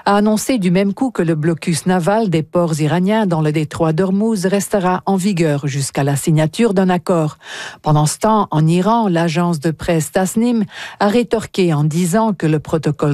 a annoncé du même coup que le blocus naval des ports iraniens dans le détroit d'Ormuz restera en vigueur jusqu'à la signature d'un accord. Pendant ce temps, en Iran, l'agence de presse Tasnim a rétorqué en disant que le protocole